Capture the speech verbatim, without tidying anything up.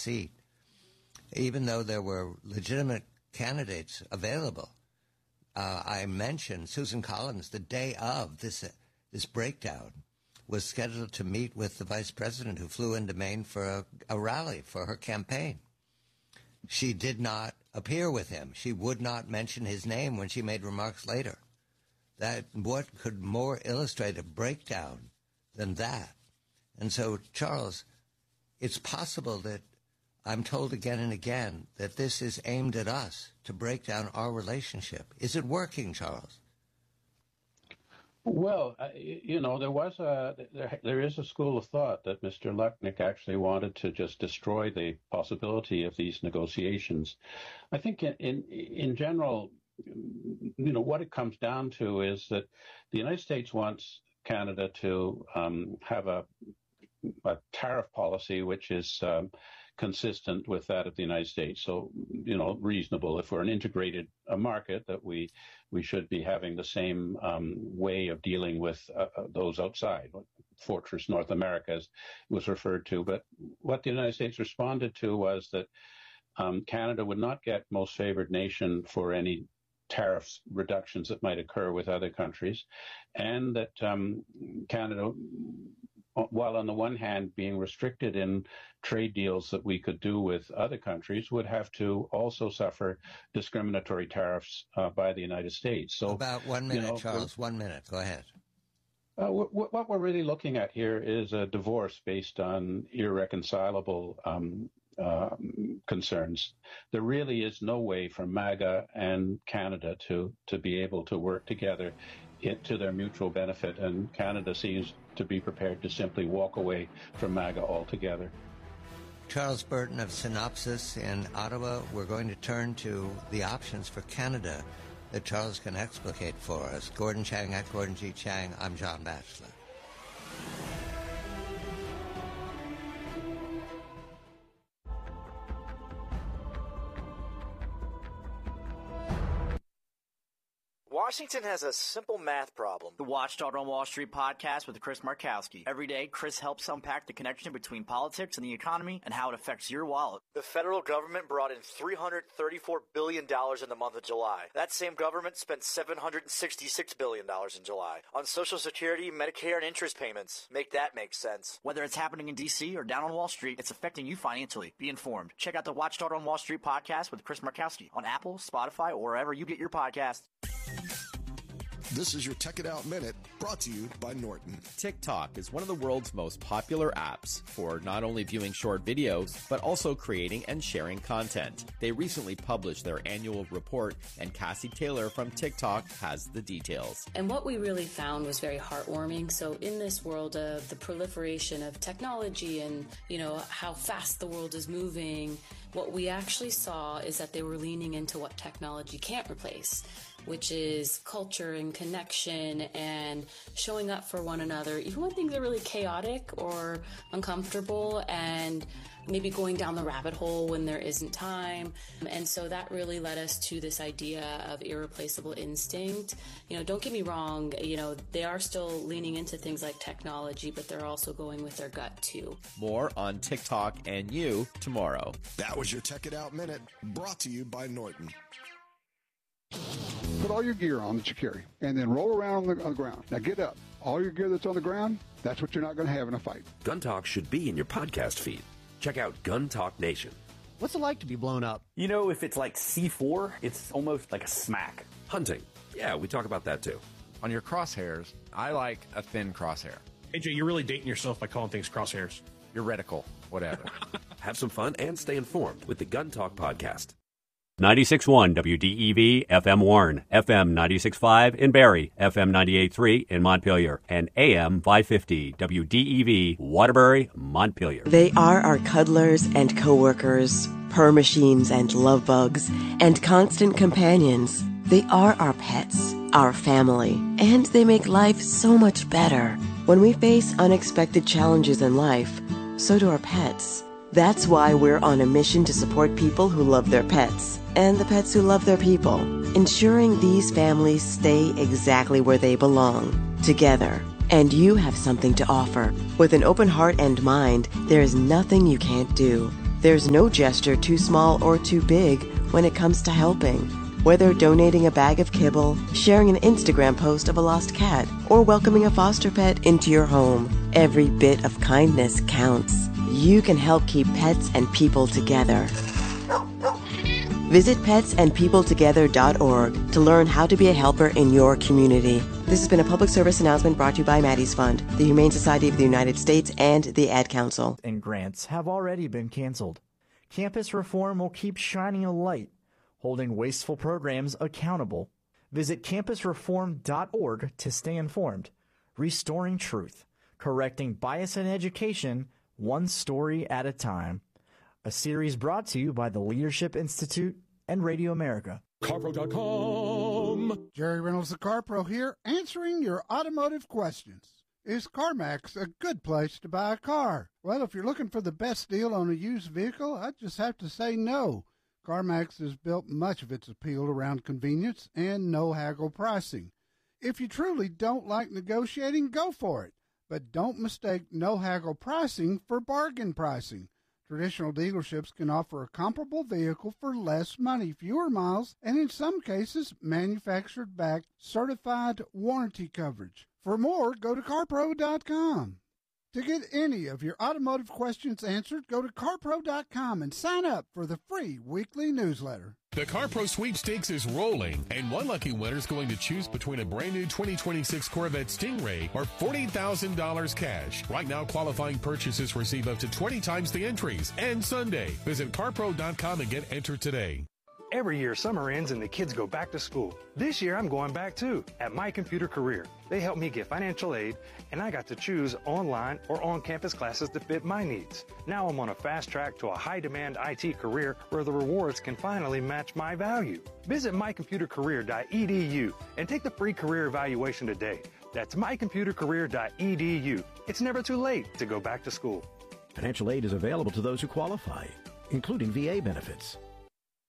seat, even though there were legitimate candidates available. Uh, I mentioned Susan Collins the day of this uh, this breakdown was scheduled to meet with the vice president who flew into Maine for a, a rally for her campaign. She did not appear with him. She would not mention his name when she made remarks later. That what could more illustrate a breakdown than that? And so, Charles, it's possible that I'm told again and again that this is aimed at us to break down our relationship. Is it working, Charles? Well, uh, you know, there was a there, there is a school of thought that Mister Lutnick actually wanted to just destroy the possibility of these negotiations. I think in in, in general, you know, what it comes down to is that the United States wants Canada to um, have a, a tariff policy which is um, consistent with that of the United States. So, you know, reasonable. If we're an integrated uh, market, that we we should be having the same um, way of dealing with uh, those outside. Fortress North America, as was referred to. But what the United States responded to was that um, Canada would not get most favored nation for any tariffs reductions that might occur with other countries, and that um, Canada, while on the one hand being restricted in trade deals that we could do with other countries, would have to also suffer discriminatory tariffs uh, by the United States. So, about one minute, you know, Charles. One minute. Go ahead. Uh, w- what we're really looking at here is a divorce based on irreconcilable um, uh, concerns. There really is no way for MAGA and Canada to, to be able to work together it, to their mutual benefit, and Canada seems to be prepared to simply walk away from MAGA altogether. Charles Burton of Synopsis in Ottawa. We're going to turn to the options for Canada that Charles can explicate for us. Gordon Chang at Gordon G. Chang. I'm John Batchelor. Washington has a simple math problem. The Watchdog on Wall Street podcast with Chris Markowski. Every day, Chris helps unpack the connection between politics and the economy and how it affects your wallet. The federal government brought in three hundred thirty-four billion dollars in the month of July. That same government spent seven hundred sixty-six billion dollars in July on Social Security, Medicare, and interest payments. Make that make sense. Whether it's happening in D C or down on Wall Street, it's affecting you financially. Be informed. Check out the Watchdog on Wall Street podcast with Chris Markowski on Apple, Spotify, or wherever you get your podcasts. This is your Tech It Out Minute, brought to you by Norton. TikTok is one of the world's most popular apps for not only viewing short videos, but also creating and sharing content. They recently published their annual report, and Cassie Taylor from TikTok has the details. And what we really found was very heartwarming. So in this world of the proliferation of technology and, you know, how fast the world is moving, what we actually saw is that they were leaning into what technology can't replace, which is culture and connection and showing up for one another, even when things are really chaotic or uncomfortable, and maybe going down the rabbit hole when there isn't time. And so that really led us to this idea of irreplaceable instinct. You know, don't get me wrong, you know, they are still leaning into things like technology, but they're also going with their gut too. More on TikTok and you tomorrow. That was your Tech It Out Minute, brought to you by Norton. Put all your gear on that you carry, and then roll around on the, on the ground. Now get up. All your gear that's on the ground, that's what you're not going to have in a fight. Gun Talk should be in your podcast feed. Check out Gun Talk Nation. What's it like to be blown up? You know, if it's like C four, it's almost like a smack. Hunting. Yeah, we talk about that too. On your crosshairs, I like a thin crosshair. A J, you're really dating yourself by calling things crosshairs. Your reticle, whatever. Have some fun and stay informed with the Gun Talk podcast. ninety-six point one W D E V F M Warren, F M ninety-six point five in Barrie, F M ninety-eight point three in Montpelier, and A M five fifty W D E V Waterbury, Montpelier. They are our cuddlers and coworkers, purr machines and love bugs, and constant companions. They are our pets, our family, and they make life so much better. When we face unexpected challenges in life, so do our pets. That's why we're on a mission to support people who love their pets and the pets who love their people, ensuring these families stay exactly where they belong, together. And you have something to offer. With an open heart and mind, there is nothing you can't do. There's no gesture too small or too big when it comes to helping. Whether donating a bag of kibble, sharing an Instagram post of a lost cat, or welcoming a foster pet into your home, every bit of kindness counts. You can help keep pets and people together. Visit pets and people together dot org to learn how to be a helper in your community. This has been a public service announcement brought to you by Maddie's Fund, the Humane Society of the United States, and the Ad Council. And grants have already been canceled. Campus reform will keep shining a light, holding wasteful programs accountable. Visit campus reform dot org to stay informed. Restoring truth, correcting bias in education, one story at a time. A series brought to you by the Leadership Institute and Radio America. CarPro dot com. Jerry Reynolds, the CarPro here, answering your automotive questions. Is CarMax a good place to buy a car? Well, if you're looking for the best deal on a used vehicle, I just have to say no. CarMax has built much of its appeal around convenience and no haggle pricing. If you truly don't like negotiating, go for it. But don't mistake no haggle pricing for bargain pricing. Traditional dealerships can offer a comparable vehicle for less money, fewer miles, and in some cases, manufactured-backed, certified warranty coverage. For more, go to CarPro dot com. To get any of your automotive questions answered, go to CarPro dot com and sign up for the free weekly newsletter. The CarPro sweepstakes is rolling, and one lucky winner is going to choose between a brand new twenty twenty-six Corvette Stingray or forty thousand dollars cash. Right now, qualifying purchases receive up to twenty times the entries. And Sunday, visit CarPro dot com and get entered today. Every year, summer ends and the kids go back to school. This year, I'm going back too, at My Computer Career. They helped me get financial aid, and I got to choose online or on-campus classes that fit my needs. Now I'm on a fast track to a high-demand I T career where the rewards can finally match my value. Visit my computer career dot e d u and take the free career evaluation today. That's my computer career dot e d u. It's never too late to go back to school. Financial aid is available to those who qualify, including V A benefits.